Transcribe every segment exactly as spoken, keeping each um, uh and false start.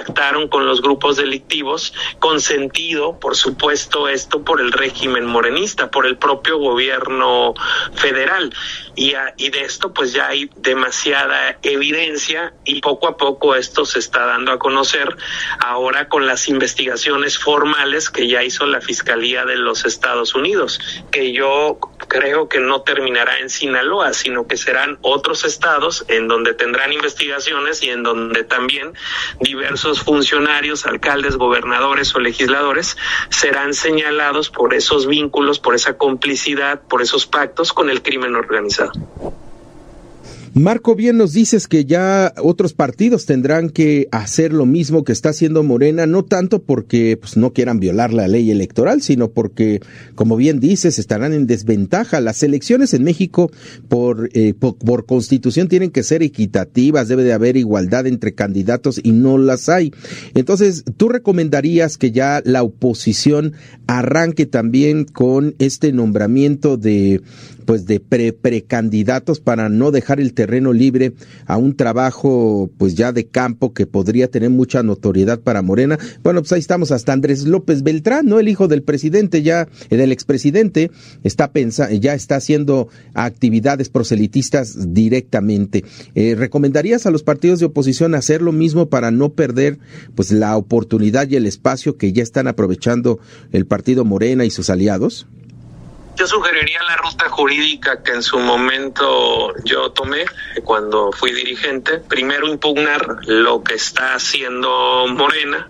pactaron con los grupos delictivos, consentido, por supuesto, esto por el régimen morenista, por el propio gobierno federal. Y, a, y de esto pues ya hay demasiada evidencia y poco a poco esto se está dando a conocer ahora con las investigaciones formales que ya hizo la Fiscalía de los Estados Unidos, que yo creo que no terminará en Sinaloa, sino que serán otros estados en donde tendrán investigaciones y en donde también diversos funcionarios, alcaldes, gobernadores o legisladores serán señalados por esos vínculos, por esa complicidad, por esos pactos con el crimen organizado. Marco, bien nos dices que ya otros partidos tendrán que hacer lo mismo que está haciendo Morena, no tanto porque pues, no quieran violar la ley electoral, sino porque, como bien dices, estarán en desventaja. Las elecciones en México por, eh, por, por constitución tienen que ser equitativas, debe de haber igualdad entre candidatos y no las hay. Entonces, ¿tú recomendarías que ya la oposición arranque también con este nombramiento de pues de pre precandidatos para no dejar el terreno libre a un trabajo pues ya de campo que podría tener mucha notoriedad para Morena? Bueno, pues ahí estamos, hasta Andrés López Beltrán, ¿no? El hijo del presidente, ya del expresidente, está pensando, ya está haciendo actividades proselitistas directamente. Eh, ¿recomendarías a los partidos de oposición hacer lo mismo para no perder pues la oportunidad y el espacio que ya están aprovechando el partido Morena y sus aliados? Yo sugeriría la ruta jurídica que en su momento yo tomé cuando fui dirigente. Primero impugnar lo que está haciendo Morena.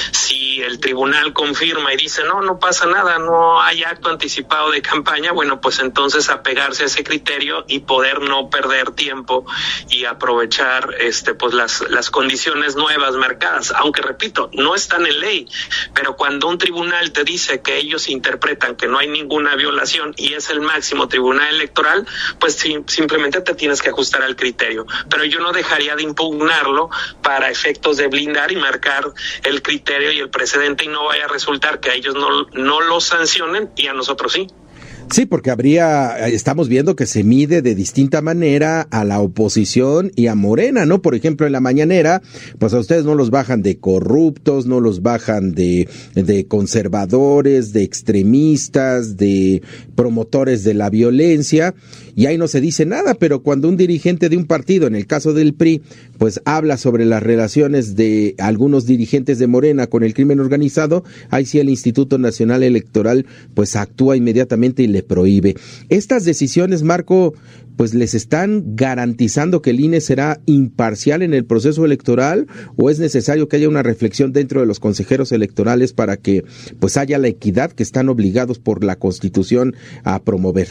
Si el tribunal confirma y dice no, no pasa nada, no hay acto anticipado de campaña, bueno, pues entonces apegarse a ese criterio y poder no perder tiempo y aprovechar este pues las, las condiciones nuevas marcadas. Aunque repito, no están en ley, pero cuando un tribunal te dice que ellos interpretan que no hay ninguna violación y es el máximo tribunal electoral, pues sí, simplemente te tienes que ajustar al criterio. Pero yo no dejaría de impugnarlo para efectos de blindar y marcar el criterio y el precedente, y no vaya a resultar que a ellos no, no lo sancionen y a nosotros sí. Sí, porque habría, estamos viendo que se mide de distinta manera a la oposición y a Morena, ¿no? Por ejemplo, en la mañanera, pues a ustedes no los bajan de corruptos, no los bajan de, de conservadores, de extremistas, de promotores de la violencia, y ahí no se dice nada, pero cuando un dirigente de un partido, en el caso del P R I, pues habla sobre las relaciones de algunos dirigentes de Morena con el crimen organizado, ahí sí el Instituto Nacional Electoral pues actúa inmediatamente y le prohíbe. Estas decisiones, Marco, pues les están garantizando que el I N E será imparcial en el proceso electoral, ¿o es necesario que haya una reflexión dentro de los consejeros electorales para que pues haya la equidad que están obligados por la Constitución a promover?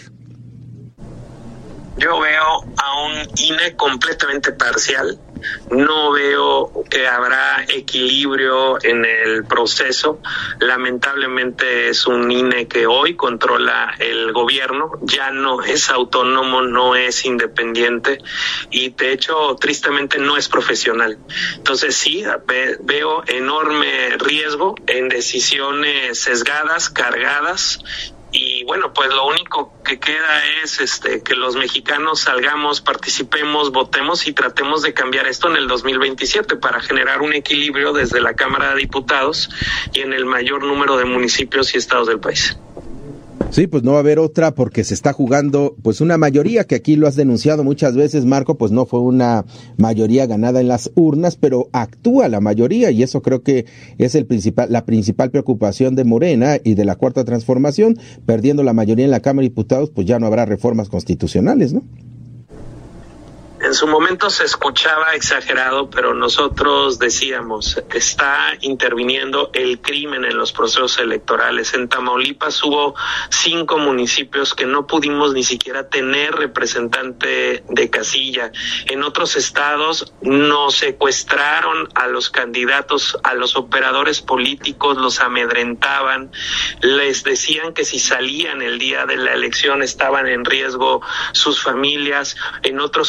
Yo veo a un I N E completamente parcial. No veo que habrá equilibrio en el proceso. Lamentablemente es un I N E que hoy controla el gobierno, ya no es autónomo, no es independiente y de hecho tristemente no es profesional. Entonces sí, ve, veo enorme riesgo en decisiones sesgadas, cargadas. Y bueno, pues lo único que queda es este que los mexicanos salgamos, participemos, votemos y tratemos de cambiar esto en el dos mil veintisiete para generar un equilibrio desde la Cámara de Diputados y en el mayor número de municipios y estados del país. Sí, pues no va a haber otra porque se está jugando pues una mayoría que aquí lo has denunciado muchas veces, Marco, pues no fue una mayoría ganada en las urnas, pero actúa la mayoría y eso creo que es el principal, la principal preocupación de Morena y de la Cuarta Transformación. Perdiendo la mayoría en la Cámara de Diputados, pues ya no habrá reformas constitucionales, ¿no? En su momento se escuchaba exagerado, pero nosotros decíamos, está interviniendo el crimen en los procesos electorales. En Tamaulipas hubo cinco municipios que no pudimos ni siquiera tener representante de casilla. En otros estados nos secuestraron a los candidatos, a los operadores políticos, los amedrentaban, les decían que si salían el día de la elección estaban en riesgo sus familias. En otros casos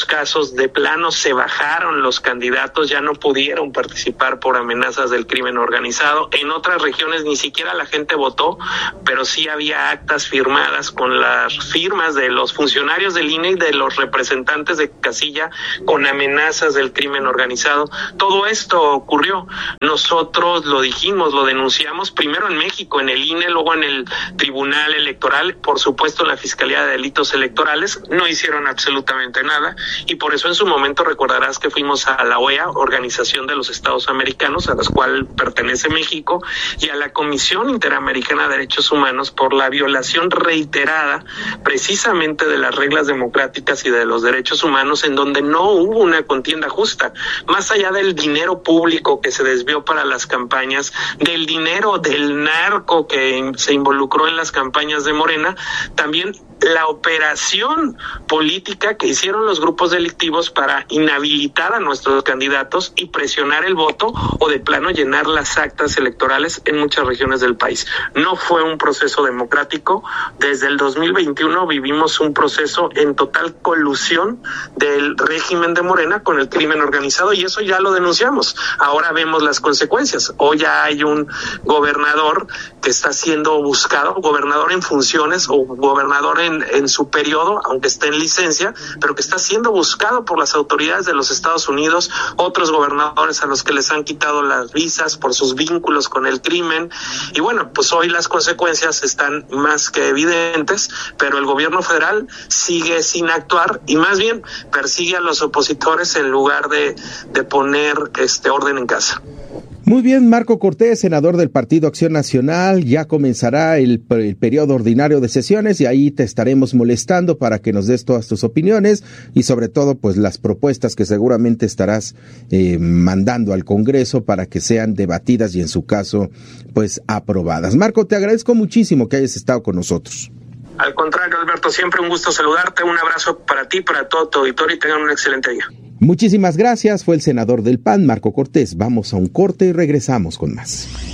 estados de plano se bajaron los candidatos, ya no pudieron participar por amenazas del crimen organizado. En otras regiones ni siquiera la gente votó, pero sí había actas firmadas con las firmas de los funcionarios del I N E y de los representantes de casilla con amenazas del crimen organizado. Todo esto ocurrió. Nosotros lo dijimos, lo denunciamos primero en México, en el I N E, luego en el Tribunal Electoral, por supuesto en la Fiscalía de Delitos Electorales. No hicieron absolutamente nada y por eso en su momento recordarás que fuimos a la O E A, Organización de los Estados Americanos, a la cual pertenece México, y a la Comisión Interamericana de Derechos Humanos por la violación reiterada precisamente de las reglas democráticas y de los derechos humanos, en donde no hubo una contienda justa. Más allá del dinero público que se desvió para las campañas, del dinero del narco que se involucró en las campañas de Morena, también la operación política que hicieron los grupos delictivos para inhabilitar a nuestros candidatos y presionar el voto o de plano llenar las actas electorales en muchas regiones del país. No fue un proceso democrático. Desde el dos mil veintiuno vivimos un proceso en total colusión del régimen de Morena con el crimen organizado y eso ya lo denunciamos. Ahora vemos las consecuencias. Hoy ya hay un gobernador que está siendo buscado, gobernador en funciones o gobernador en En, en su periodo, aunque esté en licencia, pero que está siendo buscado por las autoridades de los Estados Unidos, otros gobernadores a los que les han quitado las visas por sus vínculos con el crimen. Y bueno, pues hoy las consecuencias están más que evidentes, pero el gobierno federal sigue sin actuar y más bien persigue a los opositores en lugar de, de poner este orden en casa. Muy bien, Marco Cortés, senador del Partido Acción Nacional, ya comenzará el, el periodo ordinario de sesiones y ahí te estaremos molestando para que nos des todas tus opiniones y sobre todo pues las propuestas que seguramente estarás eh, mandando al Congreso para que sean debatidas y en su caso pues aprobadas. Marco, te agradezco muchísimo que hayas estado con nosotros. Al contrario, Alberto, siempre un gusto saludarte, un abrazo para ti, para todo tu auditorio y tengan un excelente día. Muchísimas gracias, fue el senador del P A N, Marco Cortés. Vamos a un corte y regresamos con más.